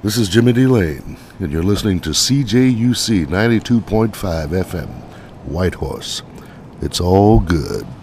This is Jimmy D. Lane, and you're listening to CJUC 92.5 FM, Whitehorse. It's all good.